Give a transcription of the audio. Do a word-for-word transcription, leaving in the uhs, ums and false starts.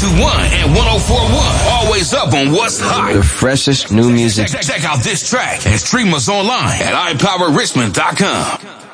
two one and one oh four one. Always up on what's hot. The freshest new music. Check, check out this track and stream us online at i power richmond dot com.